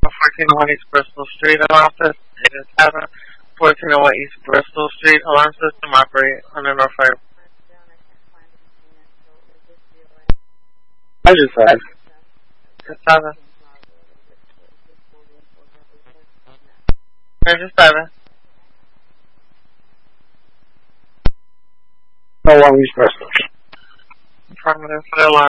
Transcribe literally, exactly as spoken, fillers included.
fourteen oh one East Bristol Street office. It is seven. fourteen oh one East Bristol Street. Alarm system operate on the North Fire. I just five. seven. Ranger seven. How long East Bristol? Affirmative for the alarm.